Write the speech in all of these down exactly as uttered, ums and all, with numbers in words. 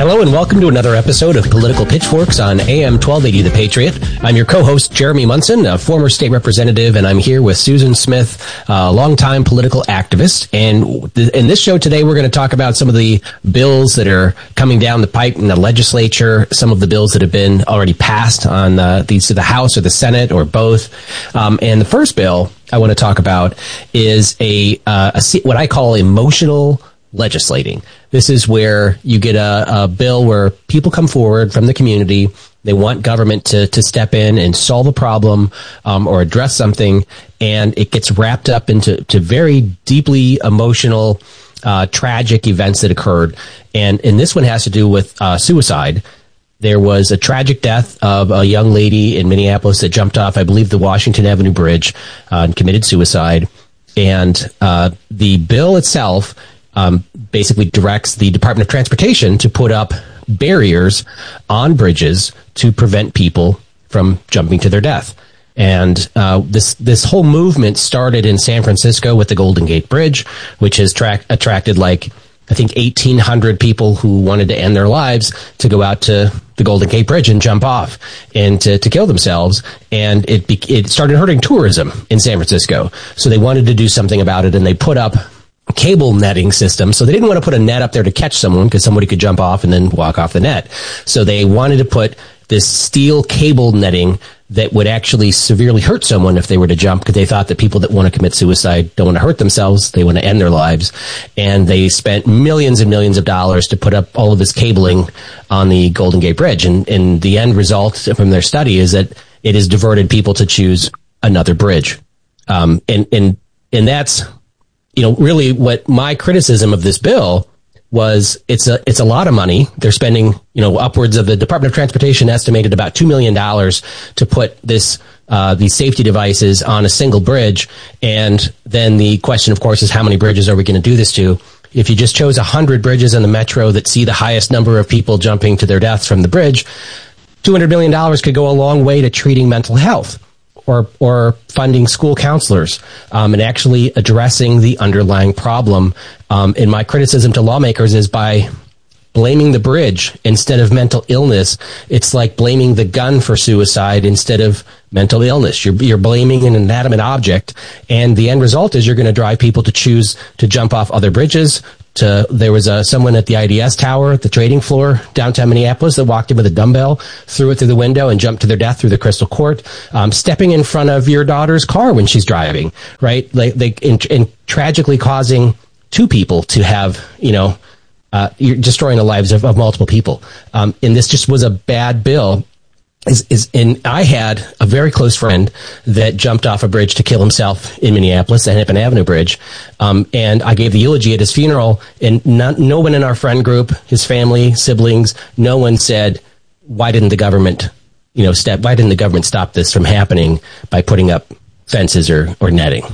Hello and welcome to another episode of Political Pitchforks on A M twelve eighty The Patriot. I'm your co-host, Jeremy Munson, a former state representative, and I'm here with Susan Smith, a longtime political activist. And th- in this show today, we're going to talk about some of the bills that are coming down the pipe in the legislature, some of the bills that have been already passed on uh, these to the House or the Senate or both. Um, and the first bill I want to talk about is a, uh, a what I call emotional legislating. This is where you get a, a bill where people come forward from the community. They want government to, to step in and solve a problem um, or address something, and it gets wrapped up into to very deeply emotional, uh, tragic events that occurred. And, and this one has to do with uh, suicide. There was a tragic death of a young lady in Minneapolis that jumped off, I believe, the Washington Avenue Bridge uh, and committed suicide. And uh, the bill itself Um, basically directs the Department of Transportation to put up barriers on bridges to prevent people from jumping to their death. And uh, this this whole movement started in San Francisco with the Golden Gate Bridge, which has tra- attracted like, I think, eighteen hundred people who wanted to end their lives to go out to the Golden Gate Bridge and jump off and to, to kill themselves. And it be- it started hurting tourism in San Francisco. So they wanted to do something about it, and they put up cable netting system. So they didn't want to put a net up there to catch someone because somebody could jump off and then walk off the net. So they wanted to put this steel cable netting that would actually severely hurt someone if they were to jump, because they thought that people that want to commit suicide don't want to hurt themselves. They want to end their lives. And they spent millions and millions of dollars to put up all of this cabling on the Golden Gate Bridge. And, and the end result from their study is that it has diverted people to choose another bridge. Um, and, and, and that's, you know, really what my criticism of this bill was. It's a, it's a lot of money. They're spending, you know, upwards of the Department of Transportation estimated about two million dollars to put this, uh, these safety devices on a single bridge. And then the question, of course, is how many bridges are we going to do this to? If you just chose a hundred bridges in the metro that see the highest number of people jumping to their deaths from the bridge, two hundred million dollars could go a long way to treating mental health, or or funding school counselors, um, and actually addressing the underlying problem. Um, and my criticism to lawmakers is by blaming the bridge instead of mental illness, it's like blaming the gun for suicide instead of mental illness. You're, you're blaming an inanimate object, and the end result is you're going to drive people to choose to jump off other bridges. To, there was a, someone at the I D S tower, at the trading floor, downtown Minneapolis, that walked in with a dumbbell, threw it through the window, and jumped to their death through the Crystal Court. Um, stepping in front of your daughter's car when she's driving, right? Like, they, in, in tragically causing two people to have, you know, uh, you're destroying the lives of, of multiple people. Um, and this just was a bad bill. Is, is, and I had a very close friend that jumped off a bridge to kill himself in Minneapolis, the Hennepin Avenue Bridge. Um, and I gave the eulogy at his funeral, and not, no one in our friend group, his family, siblings, no one said, why didn't the government, you know, step, why didn't the government stop this from happening by putting up fences or, or netting?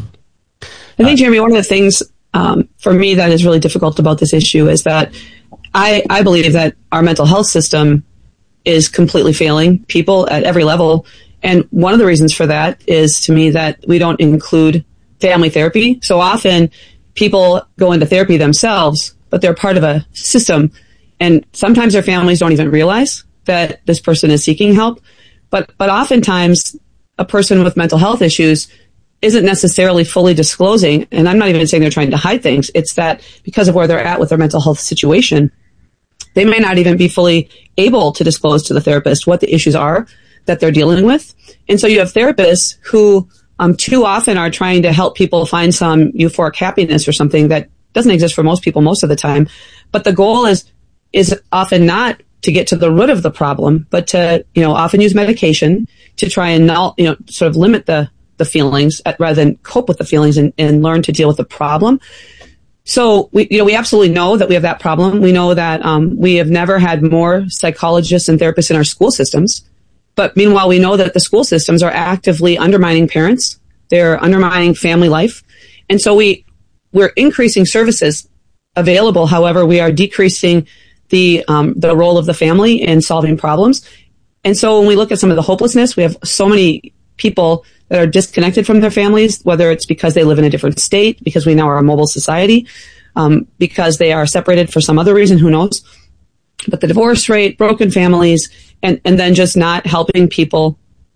I think, Jeremy, one of the things, um, for me that is really difficult about this issue is that I, I believe that our mental health system is completely failing people at every level. And one of the reasons for that is, to me, that we don't include family therapy. So often people go into therapy themselves, but they're part of a system. And sometimes their families don't even realize that this person is seeking help. But, but oftentimes a person with mental health issues isn't necessarily fully disclosing. And I'm not even saying they're trying to hide things. It's that because of where they're at with their mental health situation, they may not even be fully able to disclose to the therapist what the issues are that they're dealing with. And so you have therapists who um, too often are trying to help people find some euphoric happiness or something that doesn't exist for most people most of the time. But the goal is is often not to get to the root of the problem, but to, you know, often use medication to try and not, you know, sort of limit the, the feelings at, rather than cope with the feelings and, and learn to deal with the problem. So we, you know, we absolutely know that we have that problem. We know that um, we have never had more psychologists and therapists in our school systems. But meanwhile, we know that the school systems are actively undermining parents. They're undermining family life. And so we, we're increasing services available. However, we are decreasing the, um, the role of the family in solving problems. And so when we look at some of the hopelessness, we have so many people that are disconnected from their families, whether it's because they live in a different state, because we now are a mobile society, um, because they are separated for some other reason, who knows. but the divorce rate, broken families, and, and then just not helping people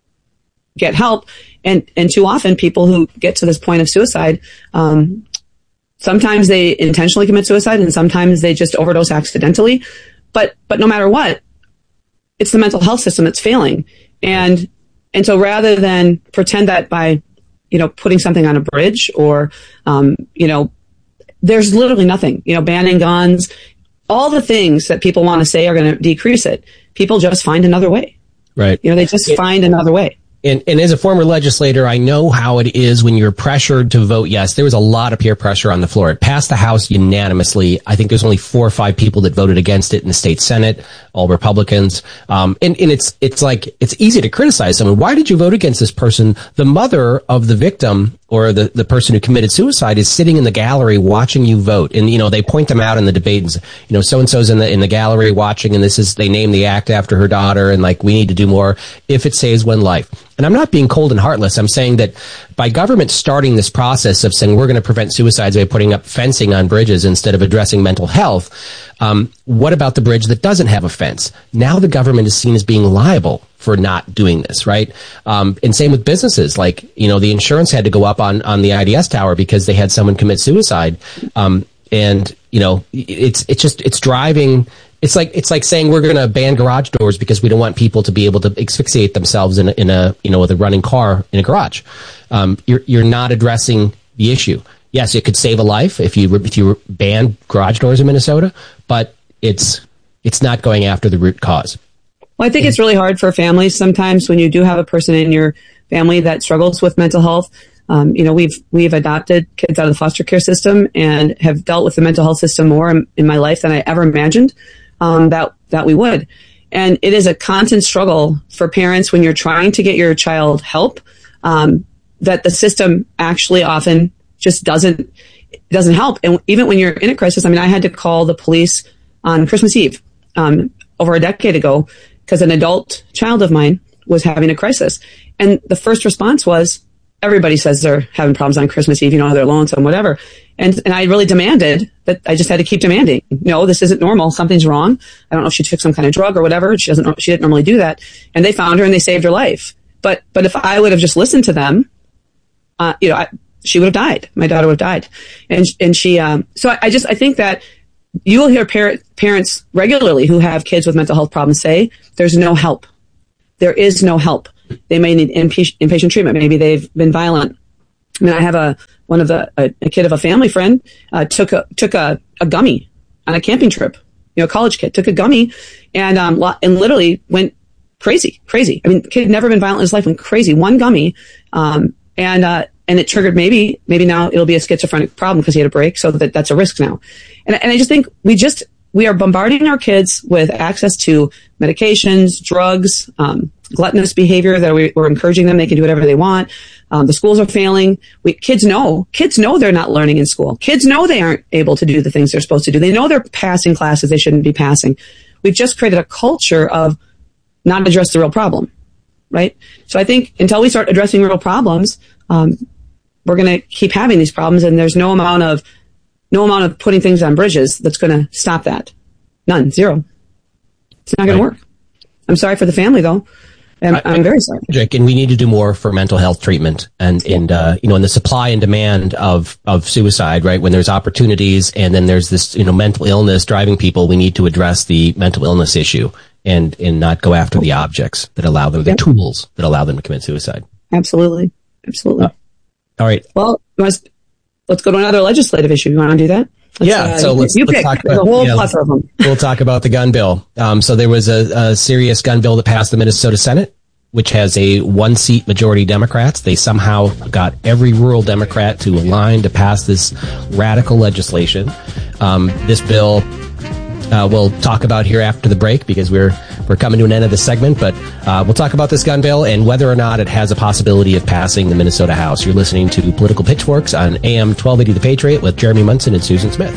get help. And, and too often people who get to this point of suicide, um, sometimes they intentionally commit suicide and sometimes they just overdose accidentally. But, but no matter what, it's the mental health system that's failing. And, and so rather than pretend that by, you know, putting something on a bridge or, um, you know, there's literally nothing, you know, banning guns, all the things that people want to say are going to decrease it. People just find another way. Right. You know, they just it, find another way. And, and as a former legislator, I know how it is when you're pressured to vote yes. There was a lot of peer pressure on the floor. It passed the House unanimously. I think there's only four or five people that voted against it in the state Senate, all Republicans. Um, and, and it's, it's like, it's easy to criticize someone. Why did you vote against this person? The mother of the victim or the, the person who committed suicide is sitting in the gallery watching you vote. And, you know, they point them out in the debate and, you know, so-and-so's in the, in the gallery watching, and this is, they name the act after her daughter, and like, we need to do more if it saves one life. And I'm not being cold and heartless. I'm saying that by government starting this process of saying we're going to prevent suicides by putting up fencing on bridges instead of addressing mental health, um, what about the bridge that doesn't have a fence? Now the government is seen as being liable for not doing this, right? Um, and same with businesses. Like, you know, the insurance had to go up on, on the I D S tower because they had someone commit suicide. Um, and, you know, it's, it's just, it's driving... It's like it's like saying we're going to ban garage doors because we don't want people to be able to asphyxiate themselves in a, in a you know with a running car in a garage. Um, you're you're not addressing the issue. Yes, it could save a life if you if you ban garage doors in Minnesota, but it's it's not going after the root cause. Well, I think it's really hard for families sometimes when you do have a person in your family that struggles with mental health. Um, you know, we've we've adopted kids out of the foster care system and have dealt with the mental health system more in, in my life than I ever imagined. Um, that, that we would. And it is a constant struggle for parents when you're trying to get your child help, um, that the system actually often just doesn't, doesn't help. And even when you're in a crisis, I mean, I had to call the police on Christmas Eve, um, over a decade ago because an adult child of mine was having a crisis. And the first response was, everybody says they're having problems on Christmas Eve, you know, they're lonesome, whatever. And, and I really demanded that I just had to keep demanding. No, this isn't normal. Something's wrong. I don't know if she took some kind of drug or whatever. She doesn't, she didn't normally do that. And they found her and they saved her life. But, but if I would have just listened to them, uh, you know, I, she would have died. My daughter would have died. And, and she, um, so I, I just, I think that you will hear par- parents regularly who have kids with mental health problems say, there's no help. There is no help. They may need inpatient, inpatient treatment. Maybe they've been violent. I mean, I have a, one of the, a, a kid of a family friend, uh, took a, took a, a gummy on a camping trip, you know, a college kid took a gummy and, um, and literally went crazy, crazy. I mean, the kid had never been violent in his life, went crazy, one gummy. Um, and, uh, and it triggered maybe, maybe now it'll be a schizophrenic problem because he had a break. So that that's a risk now. And, and I just think we just, we are bombarding our kids with access to medications, drugs, um, gluttonous behavior that we, we're encouraging them. They can do whatever they want. Um, the schools are failing. We, kids know, kids know they're not learning in school. Kids know they aren't able to do the things they're supposed to do. They know they're passing classes they shouldn't be passing. We've just created a culture of not address the real problem, right? So I think until we start addressing real problems, um, we're going to keep having these problems, and there's no amount of no amount of putting things on bridges that's going to stop that. None, zero. It's not going right. to work. I'm sorry for the family, though. I'm, I, I'm very sorry. Jake, and we need to do more for mental health treatment and, and, uh, you know, in the supply and demand of, of suicide, right? When there's opportunities and then there's this, you know, mental illness driving people, we need to address the mental illness issue and, and not go after the objects that allow them, the yep. tools that allow them to commit suicide. Absolutely. Absolutely. Uh, all right. Well, let's, let's go to another legislative issue. You want to do that? Let's, yeah, uh, so let's, you let's pick. talk There's about a whole yeah, plethora of them. We'll talk about the gun bill. Um, so there was a, a serious gun bill that passed the Minnesota Senate, which has a one-seat majority Democrats. They somehow got every rural Democrat to align to pass this radical legislation. Um, this bill uh, we'll talk about here after the break because we're we're coming to an end of this segment. But uh, we'll talk about this gun bill and whether or not it has a possibility of passing the Minnesota House. You're listening to Political Pitchforks on A M twelve eighty The Patriot with Jeremy Munson and Susan Smith.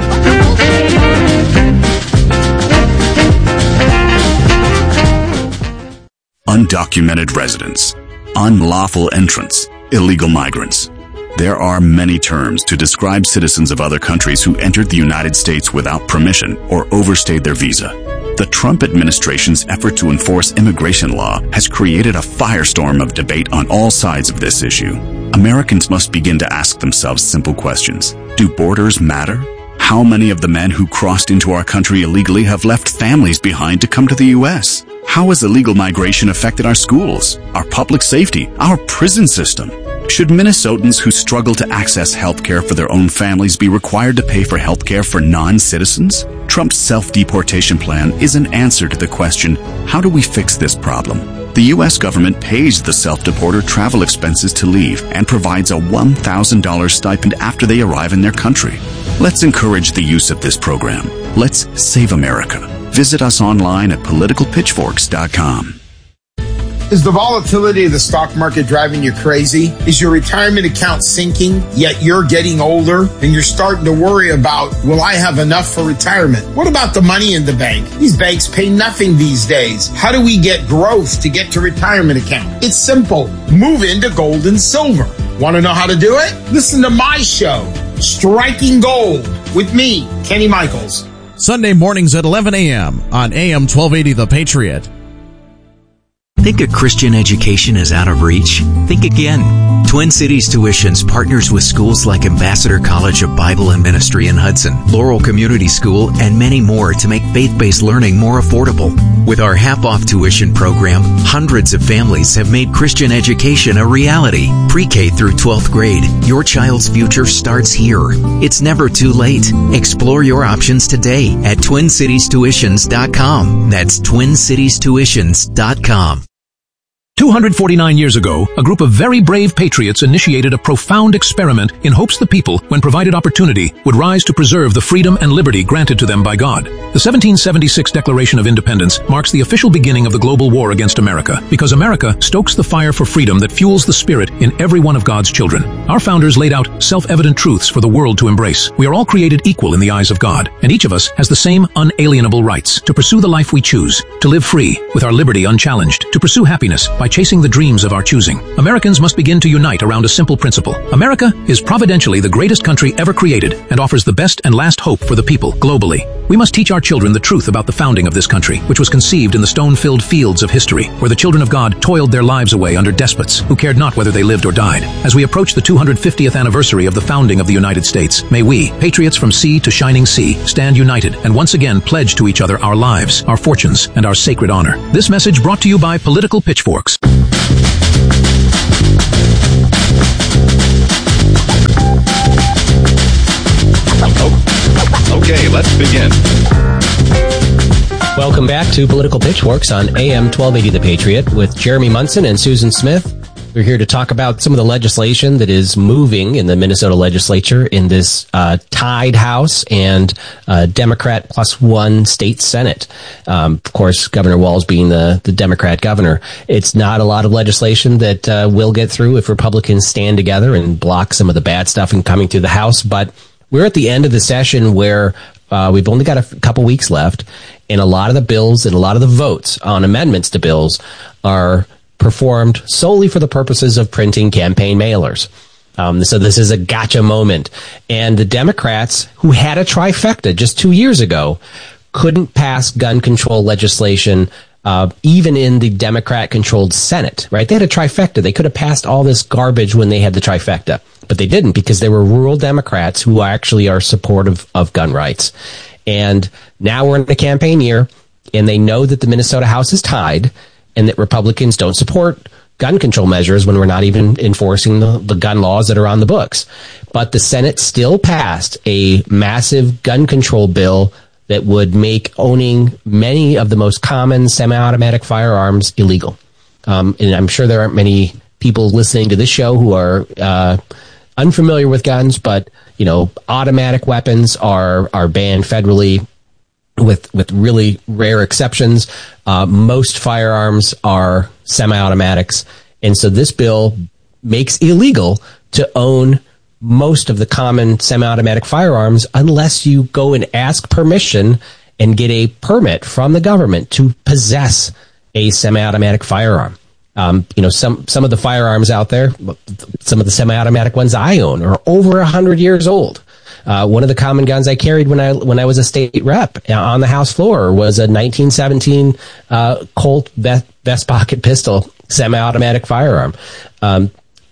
Undocumented residents, unlawful entrants, illegal migrants. There are many terms to describe citizens of other countries who entered the United States without permission or overstayed their visa. The Trump administration's effort to enforce immigration law has created a firestorm of debate on all sides of this issue. Americans must begin to ask themselves simple questions. Do borders matter? How many of the men who crossed into our country illegally have left families behind to come to the U S? How has illegal migration affected our schools, our public safety, our prison system? Should Minnesotans who struggle to access health care for their own families be required to pay for health care for non-citizens? Trump's self-deportation plan is an answer to the question, how do we fix this problem? The U S government pays the self-deporter travel expenses to leave and provides a one thousand dollars stipend after they arrive in their country. Let's encourage the use of this program. Let's save America. Visit us online at political pitchforks dot com. Is the volatility of the stock market driving you crazy? Is your retirement account sinking, yet you're getting older and you're starting to worry about, will I have enough for retirement? What about the money in the bank? These banks pay nothing these days. How do we get growth to get to retirement account? It's simple. Move into gold and silver. Want to know how to do it? Listen to my show, Striking Gold, with me, Kenny Michaels. Sunday mornings at eleven a.m. on A M twelve eighty The Patriot. Think a Christian education is out of reach? Think again. Twin Cities Tuitions partners with schools like Ambassador College of Bible and Ministry in Hudson, Laurel Community School, and many more to make faith-based learning more affordable. With our half-off tuition program, hundreds of families have made Christian education a reality. Pre-K through twelfth grade, your child's future starts here. It's never too late. Explore your options today at twin cities tuitions dot com. That's twin cities tuitions dot com. two hundred forty-nine years ago, a group of very brave patriots initiated a profound experiment in hopes the people, when provided opportunity, would rise to preserve the freedom and liberty granted to them by God. The seventeen seventy-six Declaration of Independence marks the official beginning of the global war against America, because America stokes the fire for freedom that fuels the spirit in every one of God's children. Our founders laid out self-evident truths for the world to embrace. We are all created equal in the eyes of God, and each of us has the same unalienable rights to pursue the life we choose, to live free, with our liberty unchallenged, to pursue happiness by chasing the dreams of our choosing. Americans must begin to unite around a simple principle. America is providentially the greatest country ever created and offers the best and last hope for the people globally. We must teach our children the truth about the founding of this country, which was conceived in the stone-filled fields of history, where the children of God toiled their lives away under despots who cared not whether they lived or died. As we approach the two hundred fiftieth anniversary of the founding of the United States, may we, patriots from sea to shining sea, stand united and once again pledge to each other our lives, our fortunes, and our sacred honor. This message brought to you by Political Pitchforks. Okay, let's begin. Welcome back to Political Pitchforks on A M twelve eighty The Patriot with Jeremy Munson and Susan Smith. We're here to talk about some of the legislation that is moving in the Minnesota legislature in this uh, tied House and uh, Democrat plus one state Senate. Um, of course, Governor Walz being the, the Democrat governor. It's not a lot of legislation that uh, will get through if Republicans stand together and block some of the bad stuff in coming through the House. But we're at the end of the session where uh, we've only got a f- couple weeks left, and a lot of the bills and a lot of the votes on amendments to bills are performed solely for the purposes of printing campaign mailers. Um, so this is a gotcha moment. And the Democrats, who had a trifecta just two years ago, couldn't pass gun control legislation uh, even in the Democrat-controlled Senate, right? They had a trifecta. They could have passed all this garbage when they had the trifecta, but they didn't, because they were rural Democrats who actually are supportive of gun rights. And now we're in a campaign year, and they know that the Minnesota House is tied, and that Republicans don't support gun control measures when we're not even enforcing the, the gun laws that are on the books. But the Senate still passed a massive gun control bill that would make owning many of the most common semi-automatic firearms illegal. Um, and I'm sure there aren't many people listening to this show who are uh, unfamiliar with guns, but, you know, automatic weapons are, are banned federally. With with really rare exceptions, uh, most firearms are semi-automatics, and so this bill makes illegal to own most of the common semi-automatic firearms unless you go and ask permission and get a permit from the government to possess a semi-automatic firearm. Um, you know, some some of the firearms out there, some of the semi-automatic ones I own are over a hundred years old. Uh, one of the common guns I carried when I when I was a state rep on the House floor was a nineteen seventeen uh, Colt vest, vest pocket pistol, semi-automatic firearm. Um,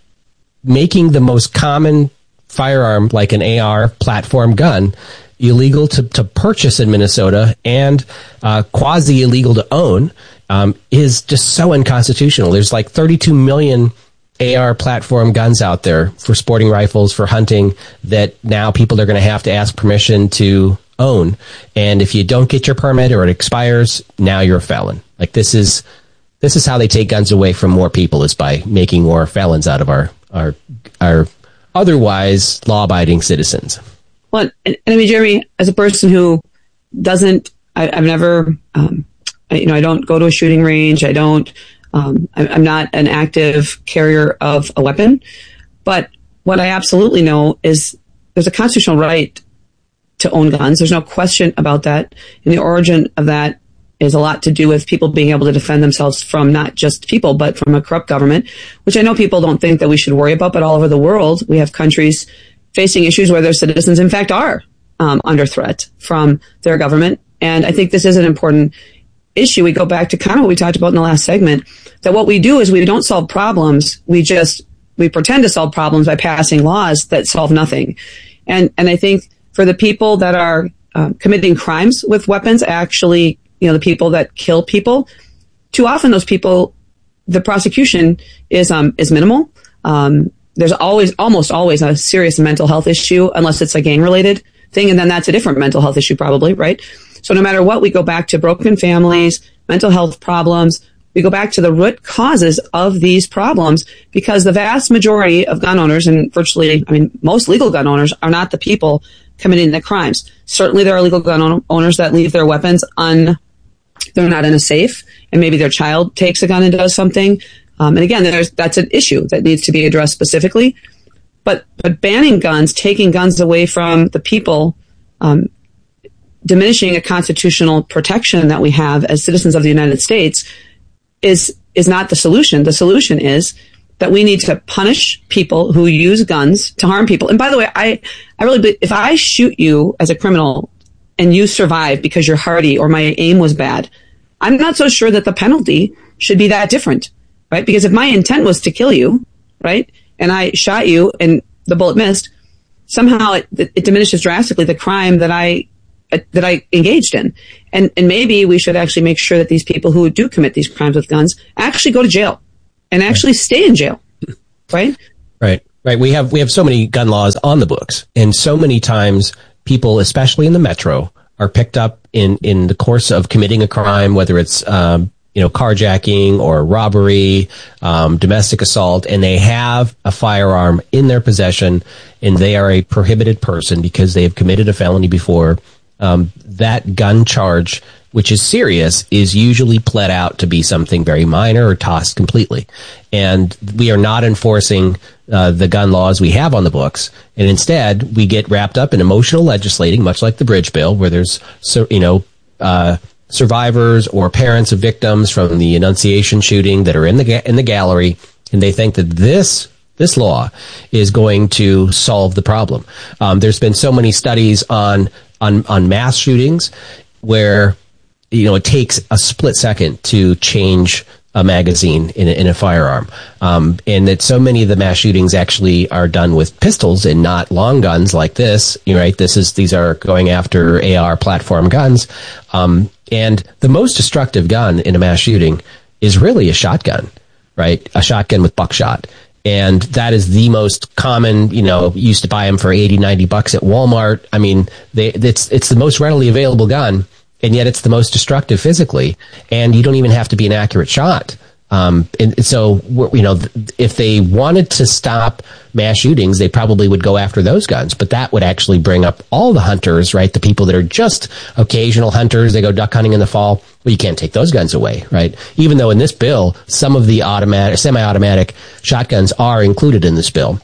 making the most common firearm, like an A R platform gun, illegal to, to purchase in Minnesota and uh, quasi illegal to own um, is just so unconstitutional. There's like thirty-two million A R platform guns out there for sporting rifles, for hunting, that now people are going to have to ask permission to own. And if you don't get your permit or it expires, now you're a felon. Like this is this is how they take guns away from more people, is by making more felons out of our our our otherwise law-abiding citizens. Well, and, and I mean, Jeremy, as a person who doesn't, I, I've never, um, I, you know, I don't go to a shooting range. I don't, um, I, I'm not an active carrier of a weapon. But what I absolutely know is there's a constitutional right to own guns. There's no question about that. And the origin of that is a lot to do with people being able to defend themselves from not just people, but from a corrupt government, which I know people don't think that we should worry about, but all over the world, we have countries facing issues where their citizens, in fact, are um, under threat from their government. And I think this is an important issue. We go back to kind of what we talked about in the last segment, that what we do is we don't solve problems. We just, we pretend to solve problems by passing laws that solve nothing. And, and I think for the people that are um, committing crimes with weapons, actually, you know, the people that kill people, too often those people, the prosecution is, um, is minimal. Um, there's always, almost always a serious mental health issue, unless it's a gang related thing. And then that's a different mental health issue probably, right? So no matter what, we go back to broken families, mental health problems. We go back to the root causes of these problems, because the vast majority of gun owners, and virtually, I mean, most legal gun owners, are not the people committing the crimes. Certainly there are legal gun owners that leave their weapons un, they're not in a safe, and maybe their child takes a gun and does something. Um, and again, there's, that's an issue that needs to be addressed specifically. But, but banning guns, taking guns away from the people, um, diminishing a constitutional protection that we have as citizens of the United States is, is not the solution. The solution is that we need to punish people who use guns to harm people. And by the way, I, I really, if I shoot you as a criminal and you survive because you're hardy or my aim was bad, I'm not so sure that the penalty should be that different, right? Because if my intent was to kill you, right, and I shot you and the bullet missed, somehow it, it diminishes drastically the crime that I that I engaged in. And and maybe we should actually make sure that these people who do commit these crimes with guns actually go to jail and actually stay in jail, right? Right, right. We have we have so many gun laws on the books, and so many times people, especially in the metro, are picked up in, in the course of committing a crime, whether it's um, you know, carjacking or robbery, um, domestic assault, and they have a firearm in their possession, and they are a prohibited person because they have committed a felony before. Um, that gun charge, which is serious, is usually pled out to be something very minor or tossed completely. And we are not enforcing uh, the gun laws we have on the books. And instead, we get wrapped up in emotional legislating, much like the Bridge Bill, where there's, so, you know, uh, survivors or parents of victims from the Annunciation shooting that are in the ga- in the gallery, and they think that this this law is going to solve the problem. Um, there's been so many studies on on on mass shootings where, you know, it takes a split second to change a magazine in a, in a firearm. Um, and that so many of the mass shootings actually are done with pistols and not long guns like this. You're right. This is, these are going after A R platform guns. Um, and the most destructive gun in a mass shooting is really a shotgun, right? A shotgun with buckshot. And that is the most common, you know, used to buy them for eighty, ninety bucks at Walmart. I mean, they, it's, it's the most readily available gun, and yet it's the most destructive physically. And you don't even have to be an accurate shot. Um, and so, you know, if they wanted to stop mass shootings, they probably would go after those guns. But that would actually bring up all the hunters, right? The people that are just occasional hunters. They go duck hunting in the fall. Well, you can't take those guns away, right? Even though in this bill, some of the automatic, semi-automatic shotguns are included in this bill.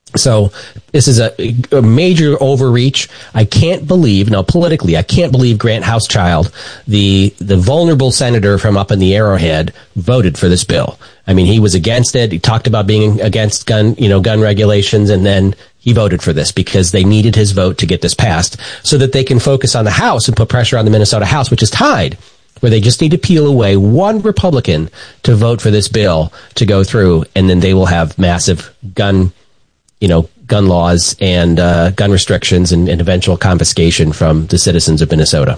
So this is a, a major overreach. I can't believe, now politically, I can't believe Grant Housechild, the the vulnerable senator from up in the Arrowhead, voted for this bill. I mean, he was against it. He talked about being against gun, you know, gun regulations, and then he voted for this because they needed his vote to get this passed so that they can focus on the House and put pressure on the Minnesota House, which is tied, where they just need to peel away one Republican to vote for this bill to go through, and then they will have massive gun, you know, gun laws and uh, gun restrictions and, and eventual confiscation from the citizens of Minnesota.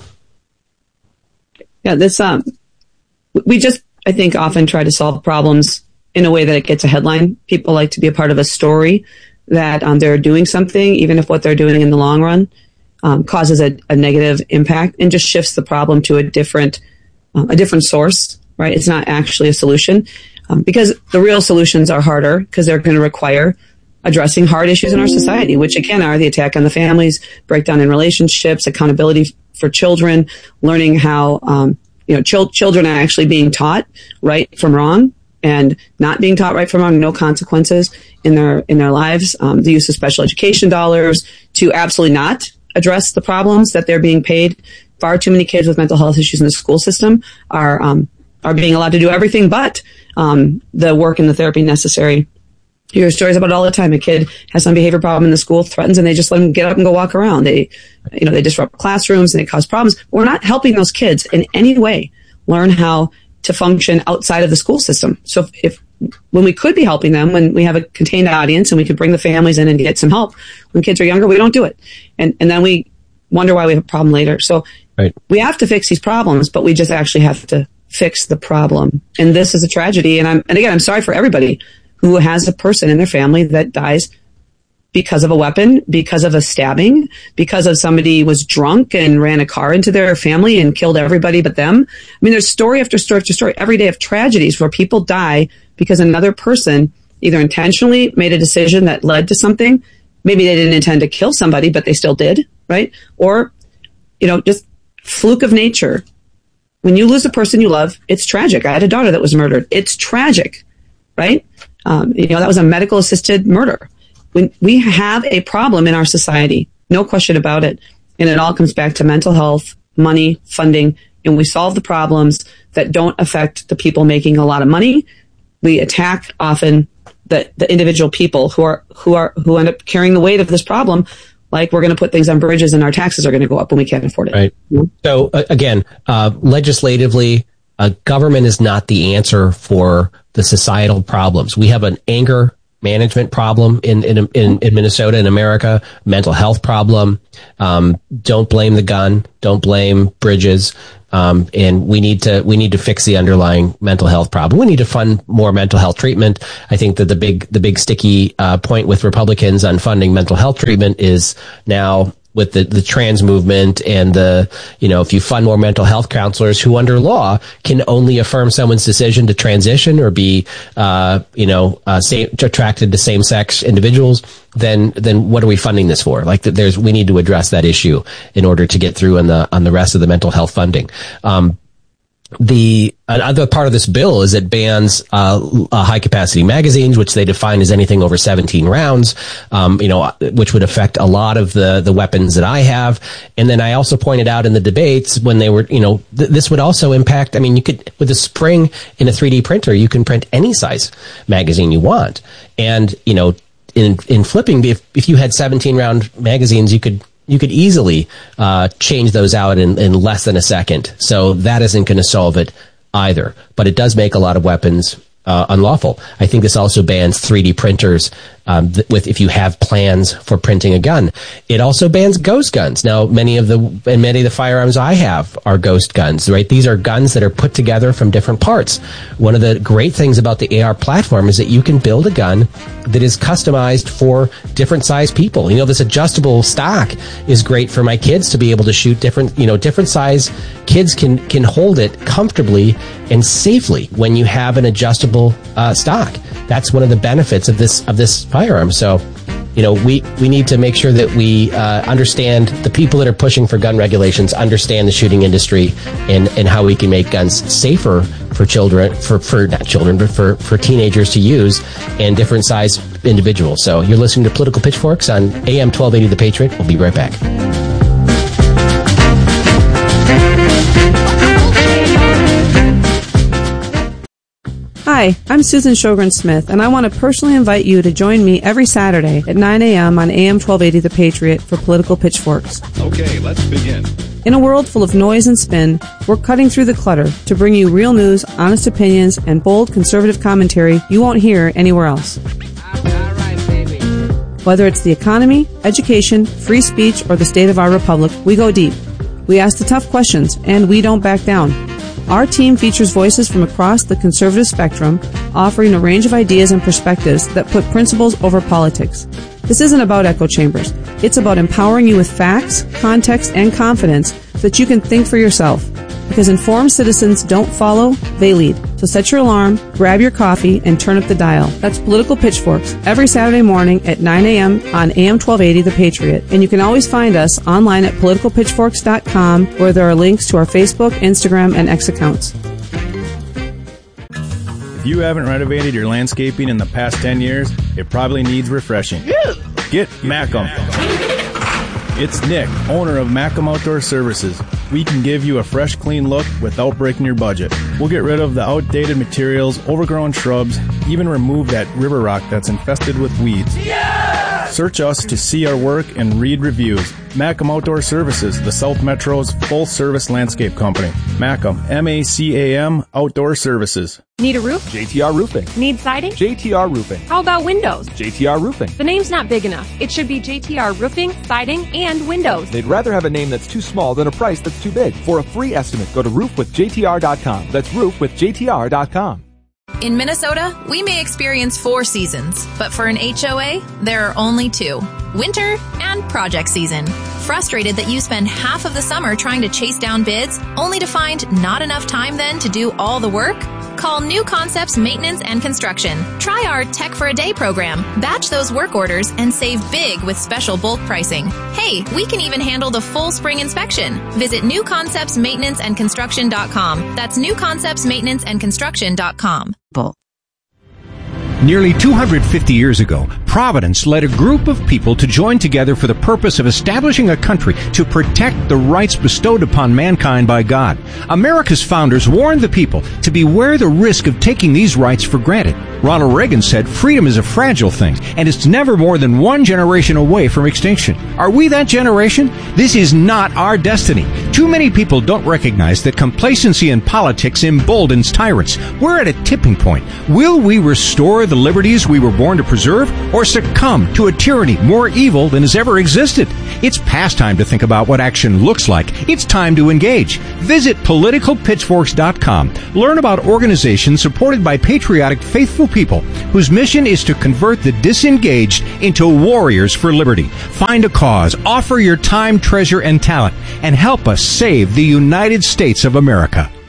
Yeah, this um, we just, I think, often try to solve problems in a way that it gets a headline. People like to be a part of a story that um, they're doing something, even if what they're doing in the long run um, causes a, a negative impact and just shifts the problem to a different, uh, a different source. Right? It's not actually a solution um, because the real solutions are harder because they're going to require addressing hard issues in our society, which again are the attack on the families, breakdown in relationships, accountability for children, learning how, um, you know, ch- children are actually being taught right from wrong and not being taught right from wrong, no consequences in their, in their lives. Um, the use of special education dollars to absolutely not address the problems that they're being paid. Far too many kids with mental health issues in the school system are, um, are being allowed to do everything but, um, the work and the therapy necessary. You hear stories about it all the time. A kid has some behavior problem in the school, threatens, and they just let them get up and go walk around. They, you know, they disrupt classrooms and they cause problems. We're not helping those kids in any way learn how to function outside of the school system. So if, if when we could be helping them, when we have a contained audience and we could bring the families in and get some help, when kids are younger, we don't do it. And, and then we wonder why we have a problem later. So right. We have to fix these problems, but we just actually have to fix the problem. And this is a tragedy. And I'm, and again, I'm sorry for everybody who has a person in their family that dies because of a weapon, because of a stabbing, because of somebody was drunk and ran a car into their family and killed everybody but them. I mean, there's story after story after story every day of tragedies where people die because another person either intentionally made a decision that led to something. Maybe they didn't intend to kill somebody, but they still did, right? Or, you know, just fluke of nature. When you lose a person you love, it's tragic. I had a daughter that was murdered. It's tragic, right? Um, you know, that was a medical assisted murder. When we have a problem in our society, no question about it. And it all comes back to mental health, money, funding, and we solve the problems that don't affect the people making a lot of money. We attack often the, the individual people who are, who are, who end up carrying the weight of this problem. Like we're going to put things on bridges and our taxes are going to go up when we can't afford it. Right. Mm-hmm. So uh, again, uh, legislatively, uh, government is not the answer for the societal problems. We have an anger management problem in, in, in, in Minnesota, in America, mental health problem. Um, don't blame the gun. Don't blame bridges. Um, and we need to, we need to fix the underlying mental health problem. We need to fund more mental health treatment. I think that the big, the big sticky, uh, point with Republicans on funding mental health treatment is now with the, the trans movement and the, you know, if you fund more mental health counselors who under law can only affirm someone's decision to transition or be, uh, you know, uh, same, attracted to same sex individuals, then, then what are we funding this for? Like there's, we need to address that issue in order to get through on the, on the rest of the mental health funding. Um, The another part of this bill is it bans uh, uh, high capacity magazines, which they define as anything over seventeen rounds, um, you know, which would affect a lot of the the weapons that I have. And then I also pointed out in the debates when they were, you know, th- this would also impact. I mean, you could with a spring in a three D printer, you can print any size magazine you want, and you know, in in flipping, if if you had seventeen round magazines, you could. You could easily uh, change those out in, in less than a second. So that isn't going to solve it either. But it does make a lot of weapons uh, unlawful. I think this also bans three D printers um, th- with if you have plans for printing a gun. It also bans ghost guns. Now, many of the and many of the firearms I have are ghost guns. Right? These are guns that are put together from different parts. One of the great things about the A R platform is that you can build a gun that is customized for different size people. You know, this adjustable stock is great for my kids to be able to shoot different, you know, different size kids can, can hold it comfortably and safely when you have an adjustable uh, stock. That's one of the benefits of this, of this firearm. So, you know, we, we need to make sure that we uh, understand the people that are pushing for gun regulations, understand the shooting industry and, and how we can make guns safer for children, for, for not children, but for, for teenagers to use and different size individuals. So you're listening to Political Pitchforks on A M twelve eighty The Patriot. We'll be right back. Hi, Hi, I'm Susan Sjogren-Smith, and I want to personally invite you to join me every Saturday at nine a.m. on A M twelve eighty The Patriot for Political Pitchforks. Okay, let's begin. In a world full of noise and spin, we're cutting through the clutter to bring you real news, honest opinions, and bold conservative commentary you won't hear anywhere else. Whether it's the economy, education, free speech, or the state of our republic, we go deep. We ask the tough questions, and we don't back down. Our team features voices from across the conservative spectrum, offering a range of ideas and perspectives that put principles over politics. This isn't about echo chambers. It's about empowering you with facts, context, and confidence so that you can think for yourself. Because informed citizens don't follow, they lead. So set your alarm, grab your coffee, and turn up the dial. That's Political Pitchforks every Saturday morning at nine a.m. on A M twelve eighty The Patriot. And you can always find us online at political pitchforks dot com, where there are links to our Facebook, Instagram, and X accounts. If you haven't renovated your landscaping in the past ten years, it probably needs refreshing. Get Macum. It's Nick, owner of Macum Outdoor Services. We can give you a fresh, clean look without breaking your budget. We'll get rid of the outdated materials, overgrown shrubs, even remove that river rock that's infested with weeds. Yeah! Search us to see our work and read reviews. Macum Outdoor Services, the South Metro's full-service landscape company. Macum, M A C A M, Outdoor Services. Need a roof? J T R Roofing. Need siding? J T R Roofing. How about windows? J T R Roofing. The name's not big enough. It should be J T R Roofing, Siding, and Windows. They'd rather have a name that's too small than a price that's too big. For a free estimate, go to roof with J T R dot com. That's roof with J T R dot com. In Minnesota, we may experience four seasons, but for an H O A, there are only two. Winter and project season. Frustrated that you spend half of the summer trying to chase down bids, only to find not enough time then to do all the work? Call New Concepts Maintenance and Construction. Try our Tech for a Day program. Batch those work orders and save big with special bulk pricing. Hey, we can even handle the full spring inspection. Visit new concepts maintenance and construction dot com. That's new concepts maintenance and construction dot com. Nearly two hundred fifty years ago, Providence led a group of people to join together for the purpose of establishing a country to protect the rights bestowed upon mankind by God. America's founders warned the people to beware the risk of taking these rights for granted. Ronald Reagan said freedom is a fragile thing, and it's never more than one generation away from extinction. Are we that generation? This is not our destiny. Too many people don't recognize that complacency in politics emboldens tyrants. We're at a tipping point. Will we restore the liberties we were born to preserve, or succumb to a tyranny more evil than has ever existed? It's past time to think about what action looks like. It's time to engage. Visit political pitchforks dot com. Learn about organizations supported by patriotic, faithful people whose mission is to convert the disengaged into warriors for liberty. Find a cause, offer your time, treasure, and talent, and help us save the United States of America.